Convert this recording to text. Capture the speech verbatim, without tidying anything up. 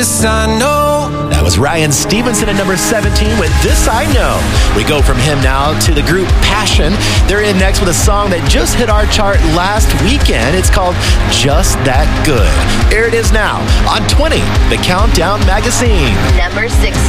This I know. That was Ryan Stevenson at number seventeen with This I Know. We go from him now to the group Passion. They're in next with a song that just hit our chart last weekend. It's called Just That Good. Here it is now on twenty, the Countdown Magazine. Number six.